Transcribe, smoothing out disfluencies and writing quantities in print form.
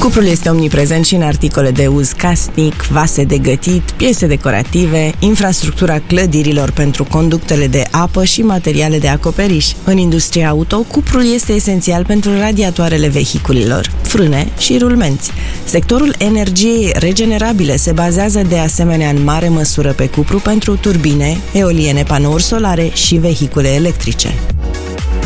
Cuprul este omniprezent și în articole de uz casnic, vase de gătit, piese decorative, infrastructura clădirilor pentru conductele de apă și materiale de acoperiș. În industria auto, cuprul este esențial pentru radiatoarele vehiculelor, frâne și rulmenți. Sectorul energiei regenerabile se bazează de asemenea în mare măsură pe cupru pentru turbine, eoliene, panouri solare și vehicule electrice.